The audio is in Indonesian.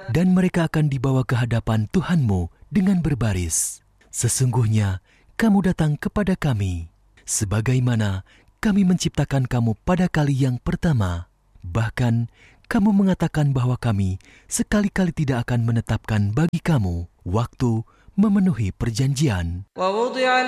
Dan mereka akan dibawa ke hadapan Tuhanmu dengan berbaris. Sesungguhnya kamu datang kepada kami, sebagaimana kami menciptakan kamu pada kali yang pertama. Bahkan kamu mengatakan bahwa kami sekali-kali tidak akan menetapkan bagi kamu waktu memenuhi perjanjian.